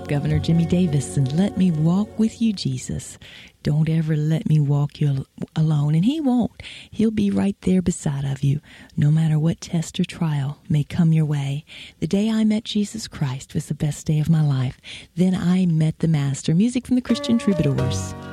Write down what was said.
Governor Jimmy Davis, and let me walk with you, Jesus. Don't ever let me walk you alone. And he won't. He'll be right there beside of you, no matter what test or trial may come your way. The day I met Jesus Christ was the best day of my life. Then I met the Master. Music from the Christian Troubadours.